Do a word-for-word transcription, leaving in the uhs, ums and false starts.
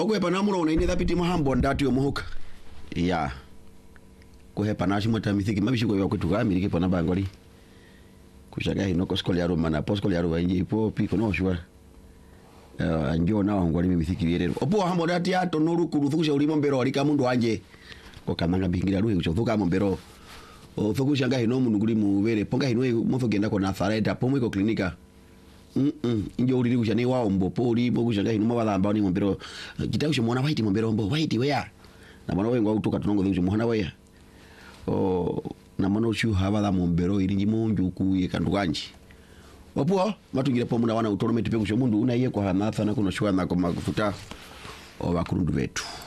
okwepa namulo ine thapiti mahambo ndati omuhuka ya kuhepa na shimwe tamithiki mabishiko ya kwetu kamilike pona bangoli kushaga hino koskoli ya romana poskoli ya ro banji ipo piko no shwa uh, ndio na wangoli mimithiki lero opo hambo ndati ato noruku ruthusha ulimo mbero alika mundu anje kokamanga bingira ruhe kuchothuka mombero othukushanga hino mundu guli mubere ponga hino motho genda ko Nazareth pomwe ko klinika mm mm injo uri kushane wao mbo poli bokushanga hino mabadamba ni mombero kitakusho mwana white mombero mbo white weya na mwana wengo utuka tunongo thuju mwana weya o na mwana uchu habala mombero irinji munju kuye kandukanji wapo matungire pomuna wana utoromete pekusho mundu unaiye kwa hanatha na kuno shwa na ko mafuta o bakurundu betu.